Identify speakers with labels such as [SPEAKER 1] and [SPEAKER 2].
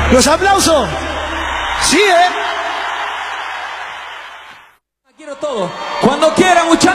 [SPEAKER 1] Los aplausos. Sí,
[SPEAKER 2] Quiero todo. Cuando quieran, muchachos.